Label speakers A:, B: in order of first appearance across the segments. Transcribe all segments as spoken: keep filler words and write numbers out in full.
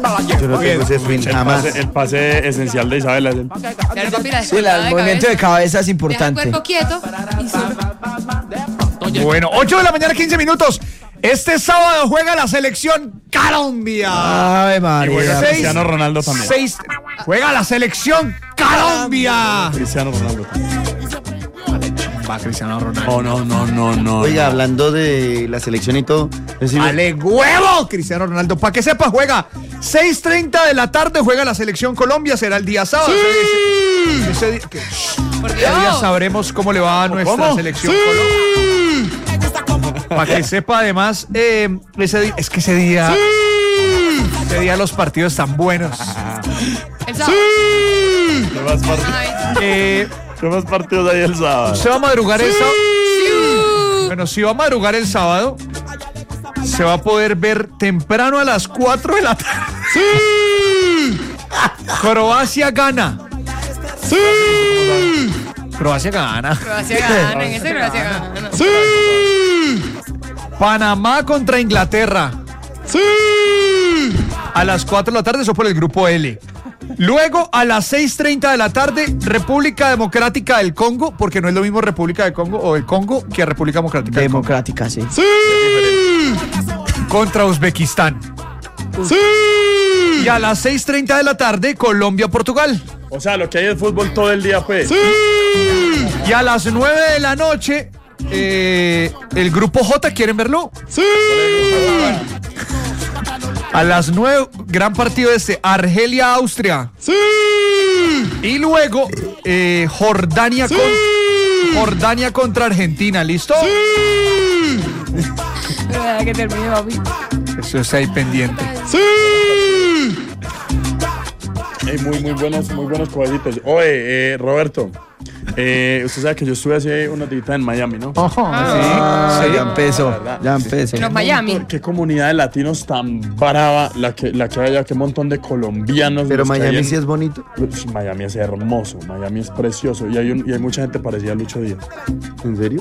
A: Yo no tengo ese swing
B: El
A: jamás.
B: pase, el pase esencial de Isabela. es el-
C: Claro, papi, la
D: Sí, la- el
C: de
D: movimiento de
C: cabeza.
D: cabeza es
C: Deja el
D: importante.
C: cuerpo quieto y solo.
E: Bueno, ocho de la mañana, quince minutos. Este sábado juega la selección Colombia.
D: Ave
B: Y juega
D: María.
E: Seis-
B: Cristiano Ronaldo también.
E: Seis, juega la selección Colombia.
B: Cristiano Ronaldo también.
E: Va Cristiano Ronaldo.
B: Oh, no, no, no, no.
A: Oiga, hablando de la selección y todo, es decir,
E: ¡Ale huevo! Cristiano Ronaldo. Para que sepa, juega seis treinta de la tarde, juega la selección Colombia, será el día sábado. Ese, ese día, que-
C: Por
E: ese día
C: Dios.
E: sabremos cómo le va a nuestra
B: ¿Cómo?
E: selección Colombia. Para que sepa además, eh, ese día, es que ese día, ese día los partidos están buenos.
C: El sábado.
B: ¿Qué más, part-
C: Ay,
E: Eh,
B: qué más partidos hay el sábado?
E: se va a madrugar el sábado. Bueno, si va a madrugar el sábado, se va a poder ver temprano a las cuatro de la tarde. Croacia gana. Croacia gana.
C: Croacia gana, en ese Croacia gana.
E: Panamá contra Inglaterra. A las cuatro de la tarde, eso por el grupo L. Luego, a las seis treinta de la tarde, República Democrática del Congo, porque no es lo mismo República del Congo o el Congo que República Democrática del Congo.
D: Democrática, sí.
E: Contra Uzbekistán. Y a las seis treinta de la tarde, Colombia-Portugal.
B: O sea, lo que hay es fútbol todo el día, pues.
E: Y a las nueve de la noche, eh, el grupo J, ¿quieren verlo? A las nueve, gran partido este, Argelia-Austria. Y luego, eh, Jordania, con, Jordania contra Argentina, ¿listo?
C: Pero deja que termine, papi.
E: Eso está ahí pendiente.
B: Hay muy, muy buenos, muy buenos caballitos. Oye, eh, Roberto, eh, usted sabe que yo estuve hace unos días en Miami, ¿no?
D: Ah,
E: sí,
D: ya empezó,
B: verdad.
D: ya empezó.
C: En los Miami.
B: Qué comunidad de latinos tan brava la que, la que hay allá, qué montón de colombianos.
A: pero
B: los que hay
A: Miami
B: en-
A: sí es bonito.
B: Pues, Miami es hermoso, Miami es precioso y hay, un- y hay mucha gente parecida a Lucho Díaz.
A: ¿En serio?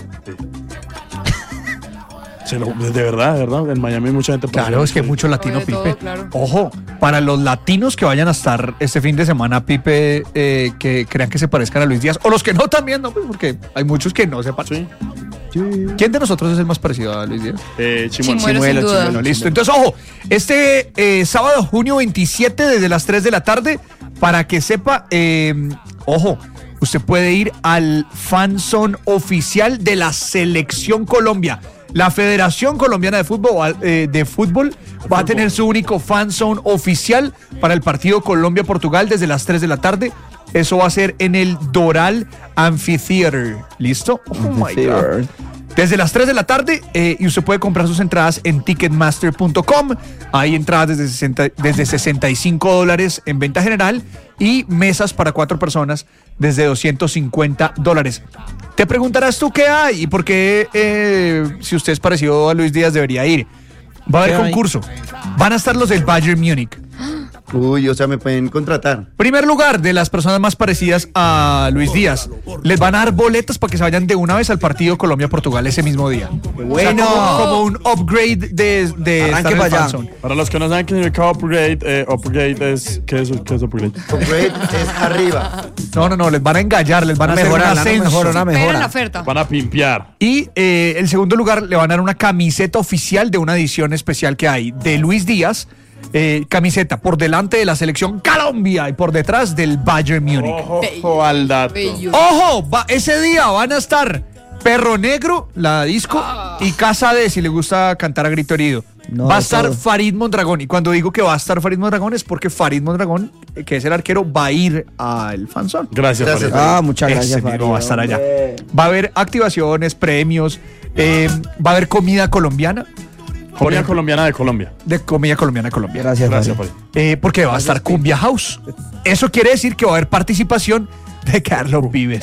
B: Se lo- de verdad, de verdad, en Miami hay mucha gente parecida.
E: Claro,
B: a
E: es que hay
B: Lucho
E: mucho latino,
C: Oye, todo,
E: Pipe.
C: claro.
E: Ojo, para los latinos que vayan a estar este fin de semana, Pipe, eh, que crean que se parezcan a Luis Díaz, o los que no también, ¿no? Pues porque hay muchos que no se parecen.
B: Díaz.
E: ¿Quién de nosotros es el más parecido a Luis Díaz?
B: Eh, Chimuelo.
C: Chimuelo, sin duda.
E: Bueno, listo. Entonces, ojo, este eh, sábado, junio veintisiete, desde las tres de la tarde, para que sepa, eh, ojo, usted puede ir al fanzone oficial de la Selección Colombia. La Federación Colombiana de Fútbol, eh, de Fútbol va a tener su único fanzone oficial para el partido Colombia-Portugal desde las tres de la tarde. Eso va a ser en el Doral Amphitheater. ¿Listo? Oh my God. Desde las tres de la tarde, eh, y usted puede comprar sus entradas en ticketmaster punto com. Hay entradas desde, sesenta, desde sesenta y cinco dólares en venta general y mesas para cuatro personas desde doscientos cincuenta dólares. Te preguntarás tú qué hay y por qué, eh, si usted es parecido a Luis Díaz, debería ir. Va a haber
D: ¿Qué hay?
E: concurso. Van a estar los del Bayern Múnich.
A: Uy, o sea, me pueden contratar.
E: Primer lugar de las personas más parecidas a Luis Díaz. Les van a dar boletas para que se vayan de una vez al partido Colombia-Portugal ese mismo día.
D: Bueno.
E: O sea, como, como un upgrade de, de
D: Arranque
E: estar en el
D: para allá.
E: fanzone.
B: Para los que no saben qué significa upgrade, eh, upgrade es. ¿Qué es, qué es upgrade?
A: Upgrade es arriba.
E: No, no, no, les van a engallar, les van a hacer un
D: Mejora,
E: ascenso.
D: mejora, una
C: Pero en la
D: mejora.
C: oferta.
B: Van a pimpear.
E: Y eh, el segundo lugar le van a dar una camiseta oficial de una edición especial que hay de Luis Díaz. Eh, camiseta por delante de la selección Colombia y por detrás del Bayern Múnich.
B: Ojo, ojo al dato.
C: Bello.
E: ¡Ojo! Va- ese día van a estar Perro Negro, la disco, y Casa D, si le gusta cantar a grito herido.
D: No,
E: va a estar
D: todo.
E: Farid Mondragón. Y cuando digo que va a estar Farid Mondragón es porque Farid Mondragón, eh, que es el arquero, va a ir al fanzón.
B: Gracias,
A: Gracias,
B: Farid.
D: Ah, muchas
E: Ese
D: gracias,
E: mismo
D: Farid,
E: va a estar allá.
D: hombre.
E: Va a haber activaciones, premios, eh, va a haber comida colombiana. Por
B: Comida
E: ejemplo,
B: colombiana de Colombia.
E: de comida colombiana Colombia.
D: Gracias,
B: Gracias,
D: Farid.
B: Farid.
E: Eh, porque va a estar Cumbia House. Eso quiere decir que va a haber participación de Carlos Vives.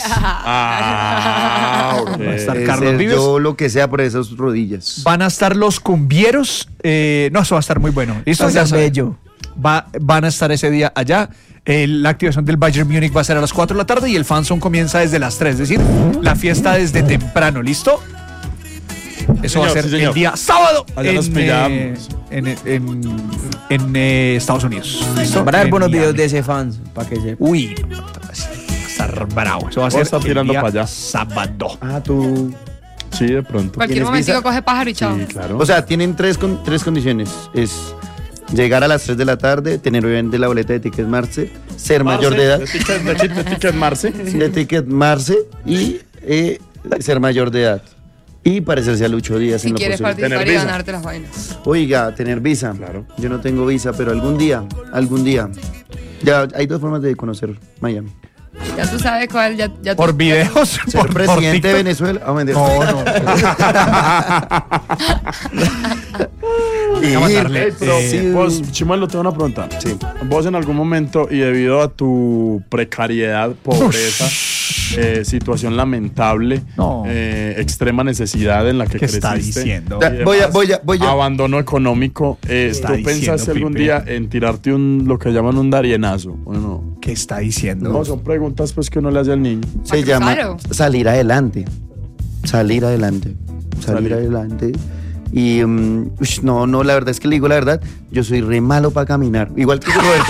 B: Ah, ok.
E: Va a estar
A: Ese
E: Carlos
A: es
E: Vives.
A: yo lo que sea por esas rodillas.
E: Van a estar los cumbieros. eh, no, eso va a estar muy bueno. ¿Listo?
D: Va a
E: Ya
D: ser
E: saben.
D: bello.
E: Va- van a estar ese día allá. Eh, la activación del Bayern Múnich va a ser a las cuatro de la tarde y el fanzone comienza desde las tres. Es decir, la fiesta desde temprano. ¿Listo? Eso va a
B: Señor,
E: ser
B: sí, señor.
E: el día sábado
B: Allá
E: en,
B: nos
E: eh,
B: pillamos.
E: en, en, en, eh, Estados Unidos. ¿Listo?
D: Van a ver
E: En
D: buenos
E: Miami.
D: videos de ese fans, para que sepa.
E: Uy, va a estar bravo. Eso va a
B: Vos
E: ser
B: estás
E: el
B: tirando
E: día
B: para allá.
E: sábado.
A: Ah, tú.
B: Sí, de pronto.
C: Cualquier
A: ¿Tienes
C: momentico
A: visa?
C: coge pájaro y chao.
B: Sí, claro.
A: O sea, tienen tres, con, tres condiciones. Es llegar a las tres de la tarde, tener obviamente la boleta de Ticket Marce, ser mayor de edad,
B: De ticket, de ticket, de ticket Marce.
A: de Ticket Marce y eh, ser mayor de edad. Y parecerse a Lucho Díaz
C: Si
A: en lo
C: quieres
A: posible.
C: participar
B: Tener
C: y
B: visa.
C: ganarte las vainas.
A: Oiga, tener visa.
B: Claro.
A: Yo no tengo visa, pero algún día, algún día. Ya hay dos formas de conocer Miami.
C: Ya tú sabes cuál, ya, ya tú-
E: Por videos,
A: Ser
E: por, por
A: presidente
E: TikTok.
A: de Venezuela. Ah, mentira.
E: No, no.
A: Y-
E: Vamos a darle.
B: Ey, pero
E: Eh,
A: sí.
B: vos, Chimuelo, te voy a una pregunta.
A: Sí.
B: Vos en algún momento y debido a tu precariedad, pobreza, eh, situación lamentable,
E: No.
B: eh, extrema necesidad en la que
E: ¿Qué
B: creciste.
E: está diciendo?
A: Ya,
B: y
A: voy a,
B: demás,
A: voy a, voy a.
B: Abandono económico. Eh,
E: está
B: ¿Tú
E: diciendo,
B: pensaste algún
E: Pipe?
B: día en tirarte un lo que llaman un darienazo? ¿O no?
E: ¿Qué está diciendo?
B: No, son preguntas pues que uno le hace al niño.
A: Se
C: ¿A
A: llama
C: cruzarlo?
A: salir adelante. Salir adelante. Salir,
B: Salir.
A: adelante. Y mm, ush, no, no, la verdad es que le digo la verdad, yo soy re malo para caminar. Igual que Roberto.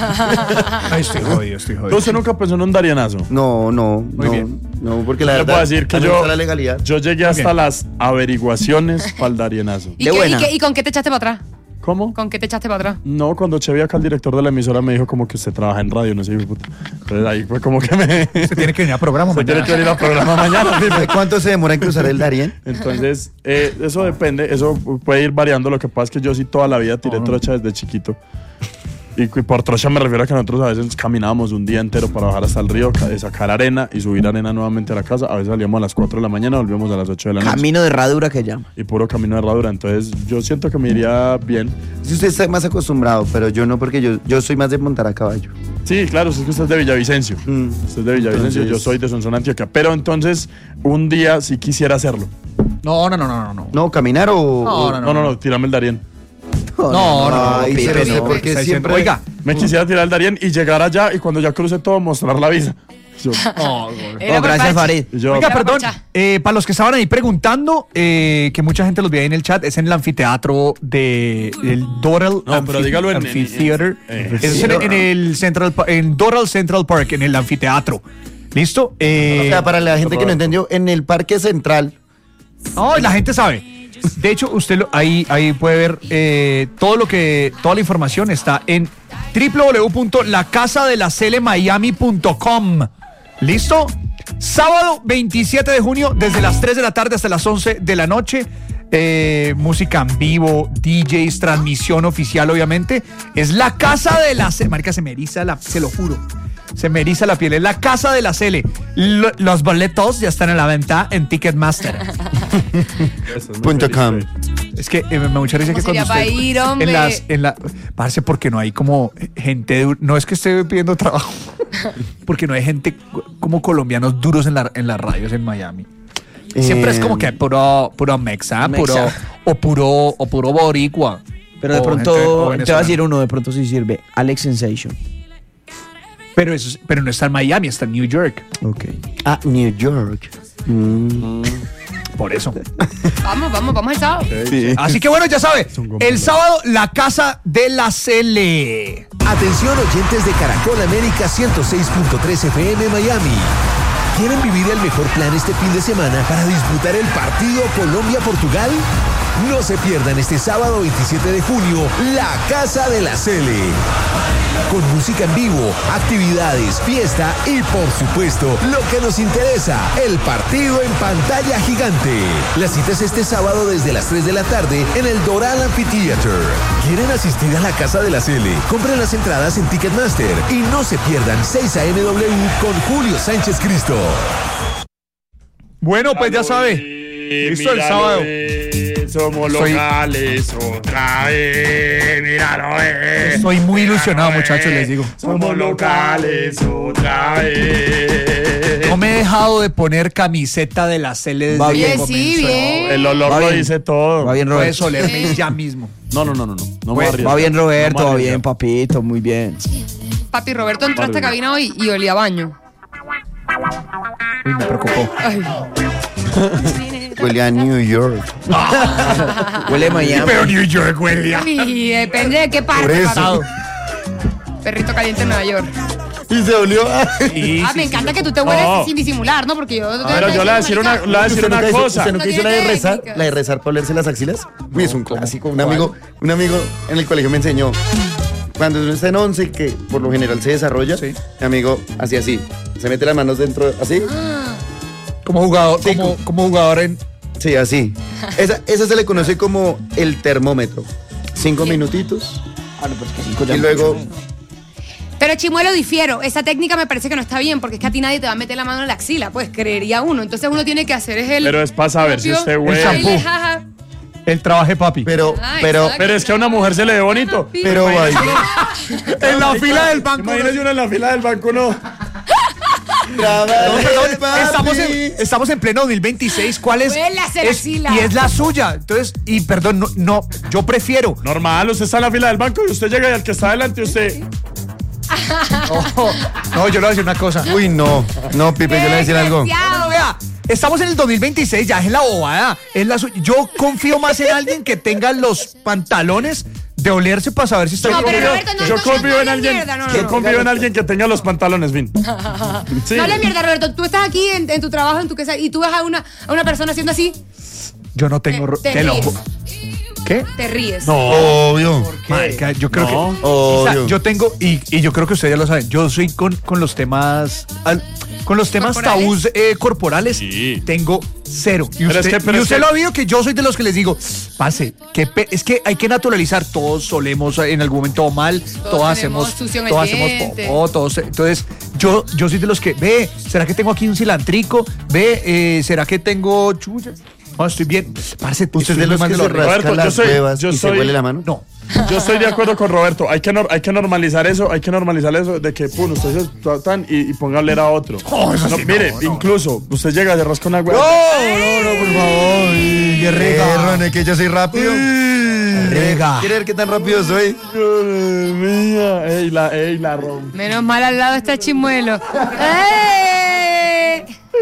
E: Ay, estoy jodido, estoy jodido.
B: Entonces nunca pensó en un darienazo.
A: No, no,
E: Muy
A: no,
E: bien.
A: no, porque la
B: Le
A: verdad.
B: puedo decir que
A: a mí me
B: yo,
A: gusta la legalidad.
B: yo llegué hasta
E: bien.
B: las averiguaciones para el darienazo.
C: ¿Y,
D: De
C: qué- y
D: buena.
C: qué- ¿Y con qué te echaste para atrás?
B: ¿Cómo?
C: ¿Con qué te echaste para atrás?
B: No, cuando Chevy acá, el director de la emisora, me dijo como que usted trabaja en radio, no sé, hijo de puta. Entonces ahí fue como que me...
E: Se tiene que venir a programa
B: Se tiene
E: mañana.
B: que venir al programa mañana, Pipe.
A: ¿Cuánto se demora en cruzar el Darién?
B: Entonces, eh, eso depende, eso puede ir variando. Lo que pasa es que yo sí toda la vida tiré trocha desde chiquito. Y, y por trocha me refiero a que nosotros a veces caminábamos un día entero para bajar hasta el río, ca- sacar arena y subir arena nuevamente a la casa. A veces salíamos a las cuatro de la mañana, volvíamos a las ocho de la noche.
D: Camino de herradura que llama.
B: Y puro camino de herradura. Entonces, yo siento que me iría bien.
A: Si usted está más acostumbrado, pero yo no, porque yo, yo soy más de montar a caballo.
B: Sí, claro, es que usted es de Villavicencio.
A: Mm.
B: Usted es de Villavicencio,
A: Entonces-
B: yo soy de Sonsón, Antioquia. Pero entonces, un día sí quisiera hacerlo.
E: No, no, no, no, no, no.
A: No, caminar o.
E: No,
A: o-
E: no,
B: No, no, no, tírame el Darién.
E: No, no, no.
A: Ay,
E: Pipe,
A: pero
E: no,
A: usted, ¿por qué
E: está diciendo-
A: siempre-
E: Oiga.
B: Me quisiera tirar el Darién y llegar allá y cuando ya cruce todo, mostrar la visa. Yo,
E: No,
C: Era
D: Oh,
C: por
D: gracias,
C: Pachi.
D: Farid.
B: y yo-
E: Oiga,
C: Era
E: perdón,
C: Pacha.
E: eh, para los que estaban ahí preguntando, eh, que mucha gente los ve ahí en el chat, es en el anfiteatro de, del Doral
B: No, pero
E: Amphi-
B: dígalo en- en-
E: Amphitheater.
B: en- en-
E: es en, en el Central, Pa- en Doral Central Park, en el anfiteatro. ¿Listo? Eh,
A: O sea, para la gente que no entendió, en el Parque Central.
E: No, la gente sabe. De hecho, usted lo- ahí, ahí puede ver eh, todo lo que, toda la información está en w w w punto la casa de la cele miami punto com. ¿Listo? Sábado veintisiete de junio, desde las tres de la tarde hasta las once de la noche. Eh, música en vivo, D Js, transmisión oficial, obviamente. Es la casa de la cele. Marica, se me eriza la, se lo juro. Se me eriza la piel. Es la casa de la cele. Lo- los boletos ya están a la venta en Ticketmaster.
B: Eso, es muy
A: Punto
B: feliz,
A: com.
B: güey.
E: Es que eh, me da mucha risa que
C: ¿Cómo
E: cuando
C: sería
E: usted
C: pa' ir, hombre?
E: en las en la parce porque no hay como gente de- no es que esté pidiendo trabajo porque no hay gente como colombianos duros en la en las radios en Miami. Siempre es
A: Eh,
E: como que puro puro mexa,
D: Mexa.
E: puro o puro o puro boricua.
D: Pero de
E: o
D: pronto,
E: gente- o
D: te va a
E: venezolano.
D: decir uno, de pronto sí sirve. Alex Sensation.
E: Pero eso es- pero no está en Miami, está en New York.
D: Ok.
A: Ah, New York. Mm.
E: Por eso.
C: Vamos, vamos, vamos al sábado.
A: Sí.
E: Así que bueno, ya sabe,
B: un gomelo.
E: el sábado la casa de la Cele.
F: Atención oyentes de Caracol América ciento seis punto tres F M Miami. ¿Quieren vivir el mejor plan este fin de semana para disputar el partido Colombia-Portugal? No se pierdan este sábado veintisiete de junio la Casa de la Cele. Con música en vivo, actividades, fiesta y por supuesto lo que nos interesa, el partido en pantalla gigante. La cita es este sábado desde las tres de la tarde en el Doral Amphitheater. ¿Quieren asistir a la Casa de la Cele? Compren las entradas en Ticketmaster y no se pierdan seis A M W con Julio Sánchez Cristo.
E: Bueno, pues ya sabe. Listo el
B: Míralo,
E: sábado.
B: eh, somos
E: Soy-
B: locales otra vez. Míralo, eh.
E: Estoy muy ilusionado,
B: Míralo,
E: muchachos,
B: eh.
E: les digo.
B: Somos locales otra vez.
E: No me he dejado de poner camiseta de la Cele desde
D: Va
E: que
D: bien,
E: comenzó.
C: sí, bien.
B: El olor
D: Va
B: lo
D: bien.
B: dice todo.
D: Va bien,
E: Puedes
D: Roberto.
E: olerme ya mismo.
B: No, no, no, no. no. No me
E: Pues,
B: arriesgo.
D: Va bien, Roberto.
B: No me
D: Va
B: arriesgo.
D: bien, papito. Muy bien.
C: Papi, Roberto entró a esta
B: Vale.
C: cabina hoy y olía a baño.
E: Uy, me preocupó.
C: Ay.
A: Huele a New York.
D: Huele a Miami.
E: Pero New York huele a...
C: Y depende de qué
A: Por
C: parte,
A: eso.
C: papi. Perrito caliente en Nueva York.
A: Y se olió.
E: Sí,
C: Ah,
E: sí,
C: me
E: sí.
C: encanta que tú te hueles
B: No.
C: sin disimular, ¿no? Porque yo...
B: Pero yo le voy a decir una, le voy a decir
A: ¿Usted
B: una
A: nunca hizo-
B: cosa.
A: ¿Usted nunca
C: No
A: hizo la
C: tiene
A: de rezar?
C: técnica.
A: La de rezar para olerse las axilas. Uy, es un
E: ¿cómo?
A: clásico. Un
E: ¿Cuál?
A: amigo, un amigo en el colegio me enseñó. Cuando uno está en once, que por lo general se desarrolla,
E: Sí.
A: mi amigo hacía así. Se mete las manos dentro, así.
E: Como jugador,
A: Sí,
E: como,
A: como-
E: como jugador en...
A: Sí, así. Esa, esa se le conoce como el termómetro. Cinco minutitos.
D: Ah, no, pues que cinco ya
A: Y luego,
D: mucho.
C: Pero Chimuelo, difiero. Esa técnica me parece que no está bien, porque es que a ti nadie te va a meter la mano en la axila, pues creería uno. Entonces uno tiene que hacer es el...
B: Pero es para saber si usted
C: propio
B: huele.
E: shampoo.
C: baile, jaja.
E: El trabaje papi.
A: pero,
C: Ah,
A: pero,
C: exacto.
B: Pero es que a una mujer se le ve bonito.
A: pero baile.
E: En la fila del banco.
B: Imagínese uno en la fila del banco, no.
E: No, perdón, estamos, en, estamos en pleno dos mil veintiséis. ¿Cuál es?
C: Huele a hacer
E: es-
C: axila.
E: Y es la suya. Entonces, y perdón, no, no, yo prefiero.
B: Normal, usted está en la fila del banco y usted llega y al que está delante usted.
E: No, no, yo le voy a decir una cosa.
A: Uy, no. No, Pipe, yo le voy a decir algo.
C: Desgraciado.
E: Vea, estamos en el dos mil veintiséis, ya es la bobada. Es la su- yo confío más en alguien que tenga los pantalones de olerse para saber si está
C: No,
E: bien.
C: pero
B: Confío-
C: Roberto, no,
B: yo
C: no,
B: confío
C: no
B: en
C: le
B: alguien.
C: mierda, no, no,
B: yo
C: no.
B: confío en alguien que tenga los pantalones, Vin. Sí.
C: No le mierda, Roberto. Tú estás aquí en, en tu trabajo, en tu casa, y tú ves a una, a una persona haciendo así,
E: Yo no tengo. ro-
C: te
E: te lo
C: ríes.
E: ju- ¿Qué?
C: te ríes.
B: No.
A: Obvio.
E: Marica, yo creo
B: No.
E: que.
A: Obvio.
E: O sea, yo tengo, y, y yo creo que ustedes ya lo saben, yo soy con, con los temas. al- con los temas
C: ¿Corporales?
E: tabús eh, corporales,
B: Sí.
E: tengo cero. Y
B: Pero
E: usted,
B: es que- pero
E: y
B: es
E: usted
B: que-
E: lo ha visto que yo soy de los que les digo, pase, que pe- es que hay que naturalizar, todos solemos en algún momento mal, todos,
C: tenemos
E: hacemos,
C: sucio en el
E: todos hacemos
C: diente.
E: popó, todos, entonces yo, yo soy de los que, ve, ¿será que tengo aquí un cilantrico? Ve, eh, ¿será que tengo chucha? No, estoy bien. Parce,
A: ¿Usted
E: estoy
A: es de
E: muy
A: los
E: mal
A: que
E: de
A: se
E: los reos.
B: Roberto,
A: rasca
B: yo
A: las
B: soy-
A: huevas
B: yo
A: y
B: soy-
A: se huele la mano?
E: No.
B: Yo estoy de acuerdo con Roberto. Hay que, nor- hay que normalizar eso. Hay que normalizar eso de que, pum, usted se tan y, y ponga a oler a otro.
E: Oh, eso
B: No,
E: sí,
B: mire,
E: no, no.
B: incluso usted llega y se rasca una hueva.
A: No, no, por favor. Qué rega. Es que yo soy rápido.
E: Rega.
A: ¿Quiere ver qué tan rápido soy?
B: Dios mía. Ey, la, ey, la rom.
C: Menos mal al lado está Chimuelo. ¡Eh!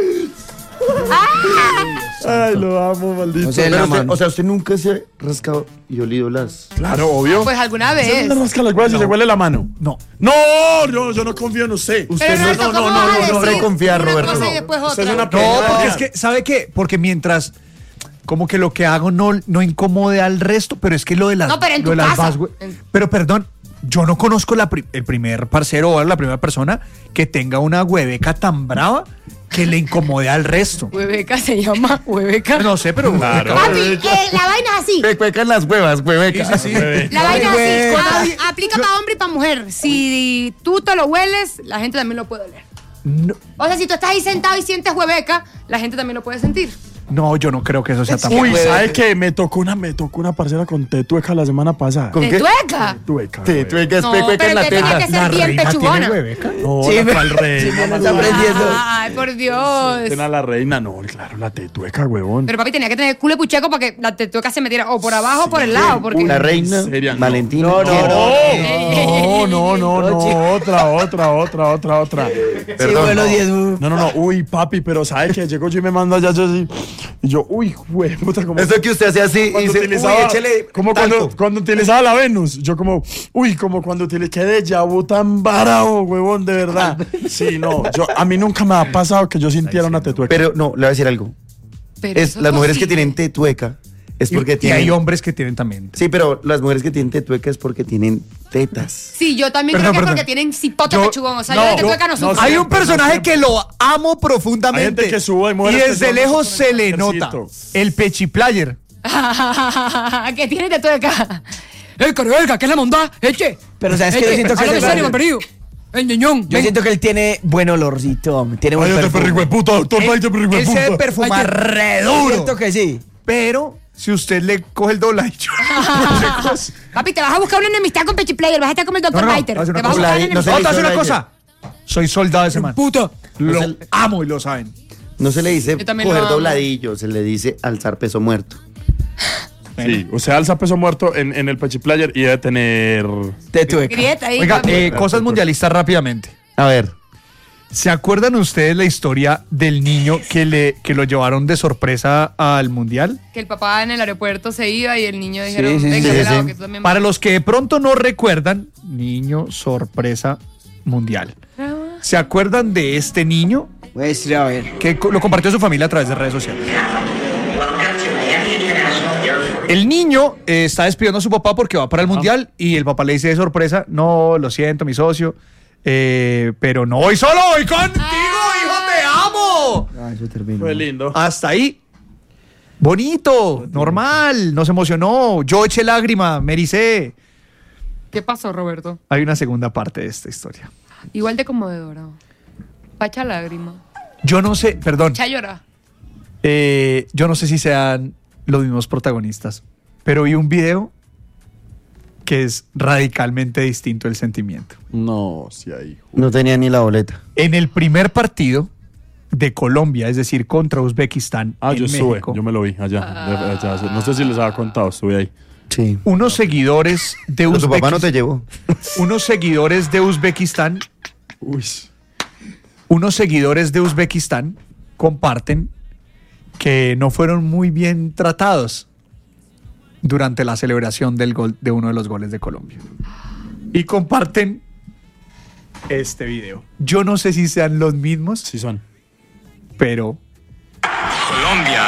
B: Ay, lo amo, maldito.
D: O sea,
A: Pero
D: la
A: usted-
D: mano.
A: o sea, usted nunca se ha rascado y olido las.
B: Claro, obvio.
C: Pues alguna
B: ¿Usted
C: vez.
B: le rasca las huevas y se huele la mano?
E: No.
B: No, yo, yo no confío en usted.
A: Usted
C: Pero
A: no,
C: Roberto,
A: no,
C: ¿cómo
A: no,
C: vas a
A: no, no, no,
C: decir
A: no confiar,
C: una
A: Roberto.
C: cosa y
A: No.
C: después
B: Usted es
C: otra?
B: una
E: No,
B: Pero-
E: porque es que, ¿sabe qué? Porque mientras, como que lo que hago no, no incomode al resto, pero es que lo de las,
C: No, pero en
E: lo
C: tu
E: de las
C: casa.
E: vas, güey.
C: En-
E: Pero perdón, yo no conozco la pri- el primer parcero o la primera persona que tenga una hueveca tan brava que le incomode al resto.
C: Hueveca se llama Hueveca.
E: No sé, pero
B: Claro.
C: Papi, eh, la vaina es así.
A: Me cuecan las huevas, hueveca.
B: Bebé.
C: La vaina es
E: hueveca.
C: así. Ah, aplica para hombre y para mujer. Si tú te lo hueles, la gente también lo puede oler.
E: no,
C: O sea, si tú estás ahí sentado y sientes hueveca, la gente también lo puede sentir.
E: no, yo no creo que eso sea tan
B: Uy,
A: Hueveca.
B: ¿sabe qué? Me tocó una, me tocó una parcera con tetueca la semana pasada.
A: ¿Con
C: ¿De
A: qué?
C: tueca?
B: Tueca.
A: Te
B: güey.
A: tuecas,
C: No,
A: te cuecan
C: pero
A: la
C: te tenía
A: teta.
C: que ser bien pechugona.
E: hueveca?
B: No,
D: Sí,
B: la
D: me-
B: cual reina.
D: sí, me la
B: mamá.
D: está aprendiendo.
C: Ay, por Dios.
B: Era la reina, no, claro, la tetueca, huevón.
C: Pero papi tenía que tener culo y pucheco para que la tetueca se metiera o por abajo o por el lado. Porque...
A: La reina
B: Seria, no.
A: Valentina.
D: No, no,
A: ¿quién?
B: No, no, no, no,
D: No, chico.
B: otra, otra, otra, otra, otra.
D: Sí,
A: Perdón,
D: bueno,
A: no.
D: diez, uh.
B: No, no, no, uy, papi, pero ¿sabe qué? Llego yo y me mando allá, yo así, y yo, uy, güey, puta, como...
A: Eso que usted hace así y
B: cuando
A: dice, uy,
B: utilizaba,
A: échele
B: como
A: talco.
B: cuando, cuando utilizaba la Venus, yo como, uy, como cuando utilicé, qué déjà vu tan barajo, huevón, de verdad. Sí, no, yo, a mí nunca me ha pasado que yo sintiera una tetueca.
A: Pero no, le voy a decir algo.
C: Pero
A: Es,
C: eso
A: las mujeres que
C: posible.
A: tienen tetueca es
E: Y,
A: porque
E: y
A: tienen.
E: hay hombres que tienen también.
A: Sí, pero las mujeres que tienen tetueca es porque tienen tetas.
C: Sí, yo también
E: Perdón,
C: creo que es
E: perdón.
C: porque tienen cipote
E: Yo-
C: pechugón. O sea,
B: no,
C: yo de
B: yo-
C: tetueca no
B: no
C: sufro.
B: sé.
E: Hay un personaje
B: siempre.
E: que lo amo profundamente.
B: Hay gente que sube, hay
E: y
B: mujeres que
E: desde
B: son-
E: lejos
B: son
E: se le
B: ejercito.
E: nota. El pechiplayer.
C: que tiene tetueca. ¡Eh, carverga! ¿Qué es la mondá? ¡Eche!
D: Pero sabes que yo siento que
C: Háblame
D: ese-
C: serio, malparido. ¡El ñoñón!
D: Yo
C: ven.
D: siento que él tiene buen olorcito. Tiene buen perfume.
B: puta, doctor,
E: Él, él se debe perfumar re duro.
D: Siento que sí.
E: Pero si usted le coge el dobladillo.
C: Papi, te vas a buscar una enemistad con Pechiplayer. Vas a estar como el doctor
E: No, no,
C: Biter.
E: no,
C: Te
E: no,
C: vas a buscar una
A: no sé.
C: enemistad.
E: No, te voy a decir una
A: hizo
E: cosa. Soy soldado de semana.
C: Puta.
E: Lo
A: No se-
E: amo y lo saben.
A: No se le dice
C: Yo también
A: coger
C: lo amo.
A: dobladillo, se le dice alzar peso muerto.
B: Sí, o sea, alza peso muerto en, en el pechiplayer y debe tener...
D: Tetueca.
C: Grieta ahí.
E: Oiga,
C: papi.
E: eh, cosas mundialistas rápidamente.
A: A ver,
E: ¿Se acuerdan ustedes la historia del niño que, le, que lo llevaron de sorpresa al Mundial?
C: Que el papá en el aeropuerto se iba y el niño dijeron,
D: sí,
C: venga,
A: sí,
C: pelado,
A: sí.
C: que tú también
E: Para
C: vas".
E: los que de pronto no recuerdan, niño sorpresa mundial. ¿Se acuerdan de este niño
D: Muestre, a ver.
E: que co- lo compartió su familia a través de redes sociales? El niño eh, está despidiendo a su papá porque va para el Mundial y el papá le dice de sorpresa, no, lo siento, mi socio, eh, pero no voy solo, voy contigo, hijo, te amo.
D: Ah, eso terminó.
B: Fue lindo.
E: Hasta ahí. Bonito, normal, nos emocionó. Yo eché lágrima, me ericé.
C: ¿Qué pasó, Roberto?
E: Hay una segunda parte de esta historia.
C: Igual de conmovedora. Pacha lágrima.
E: Yo no sé, perdón,
C: Cha llora.
E: eh, yo no sé si sean los mismos protagonistas, pero vi un video que es radicalmente distinto el sentimiento.
B: No, sí, ahí.
A: No tenía ni la boleta.
E: En el primer partido de Colombia, es decir, contra Uzbekistán
B: Ah,
E: en
B: yo estuve,
E: México,
B: yo me lo vi allá, de- allá. No sé si les había contado, estuve ahí.
A: Sí.
E: unos seguidores de
A: Pero tu papá no te
E: Uzbekistán,
A: llevó.
E: unos seguidores de Uzbekistán,
B: Uy.
E: unos seguidores de Uzbekistán comparten que no fueron muy bien tratados durante la celebración del gol de uno de los goles de Colombia. Y comparten este video. Yo no sé si sean los mismos,
B: Sí son.
E: pero
G: Colombia.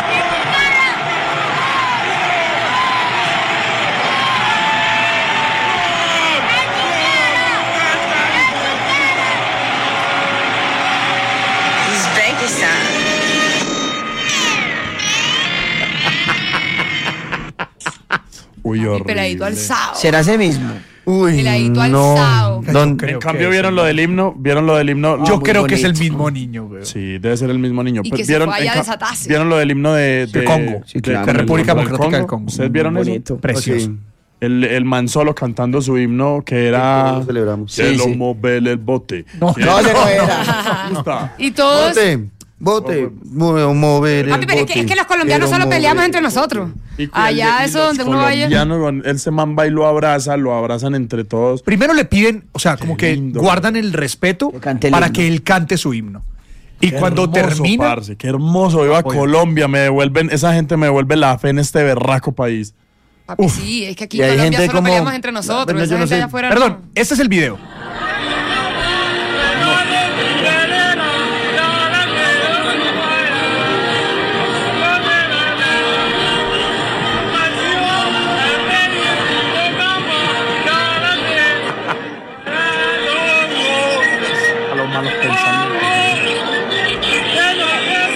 B: Uy,
C: Y
B: horrible.
C: peladito alzado.
D: ¿Será ese mismo?
A: Uy,
C: Peladito
A: no.
C: alzado.
A: ¿Dónde?
E: creo
B: En cambio,
E: que
B: ¿vieron
E: sí.
B: lo del himno? ¿Vieron lo del himno?
E: yo
D: muy
E: creo que es el
D: bonito.
E: mismo niño, güey.
B: Sí, debe ser el mismo niño.
C: Y
B: Pero
C: que se
B: ¿vieron,
C: fue allá
B: en ca-
C: a desatarse.
B: ¿Vieron lo del himno de, de
E: Congo.
D: Sí, claro.
E: De República
B: del
E: Democrática del Congo.
B: ¿Ustedes vieron
D: Muy
B: eso?
D: bonito.
E: Precioso.
A: Sí.
B: El, el man solo cantando su himno que era...
A: Lo celebramos.
B: Que
D: Sí,
B: lo
D: sí.
B: móvele el bote.
E: No,
B: Que
D: No, ese no
B: me
D: era.
B: gusta.
C: Y todos.
A: Bote, bote, mo- mover el
C: Papi, pero es que,
A: bote.
C: es que los colombianos
A: Quiero
C: solo peleamos
A: mover
C: entre
A: el
C: nosotros.
B: Y-
C: Allá,
B: y
C: eso
B: los
C: donde uno vaya.
B: colombianos, con- ese man va y lo abraza, lo abrazan entre todos.
E: primero le piden, o sea, como que
B: lindo.
E: guardan el respeto
D: Que cante el
E: para
D: himno.
E: que él cante su himno. Y
B: Qué
E: cuando
B: hermoso,
E: termina,
B: parce, qué hermoso. Viva
E: Oye.
B: Colombia, me devuelven, esa gente me devuelve la fe en este berraco país.
C: Papi, sí, es que aquí
A: Y
C: en
A: hay
C: Colombia
A: gente
C: solo
A: como-
C: peleamos entre nosotros.
A: Bueno,
C: Esa
A: yo no
C: gente
A: sé.
C: allá afuera
E: perdón,
C: no.
E: este es el video.